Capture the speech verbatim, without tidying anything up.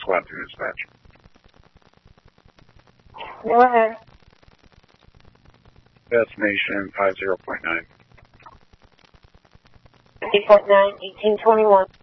SWAT to dispatch. Go ahead. Destination five zero point nine. eight point nine, eighteen twenty-one.